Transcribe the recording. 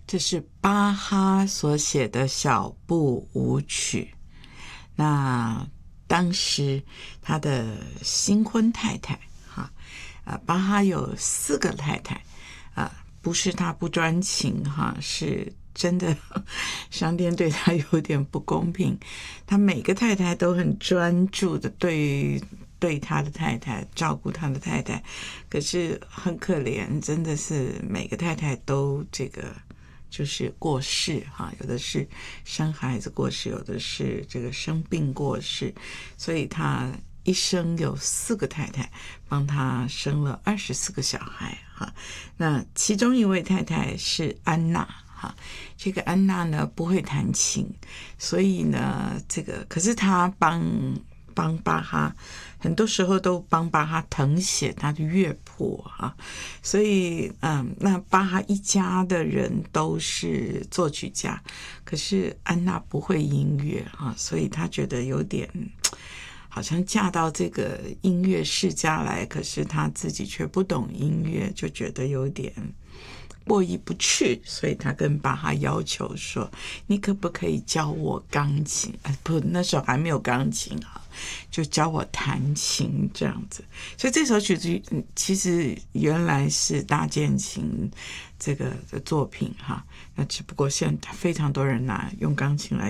这是巴哈所写的小步舞曲。那当时他的新婚太太巴哈有4个太太不是他不专情是真的上天对他有点不公平，他每个太太都很专注的对他的太太，照顾他的太太，可是很可怜，真的是每个太太都这个就是过世有的是生孩子过世，有的是这个生病过世，所以他一生有4个太太帮他生了24个小孩那其中一位太太是安娜这个安娜呢不会弹琴，所以呢可是她帮巴哈很多时候都帮巴哈誊写他的乐谱所以那巴哈一家的人都是作曲家，可是安娜不会音乐所以他觉得有点好像嫁到这个音乐世家来，可是他自己却不懂音乐，就觉得有点过意不去，所以他跟巴哈要求说，你可不可以教我钢琴不，那时候还没有钢琴就教我弹琴这样子。所以这首曲子其实原来是大键琴这个的作品那只不过现在非常多人用钢琴来